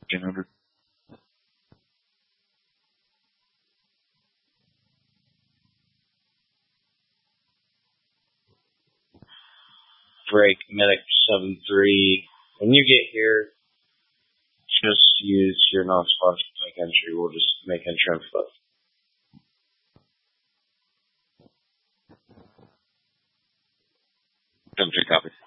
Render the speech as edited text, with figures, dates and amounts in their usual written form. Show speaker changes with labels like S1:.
S1: 1,500.
S2: Break medic 7-3. When you get here, just use your non-spark like entry. We'll just make entry on foot.
S1: 7-3 copy.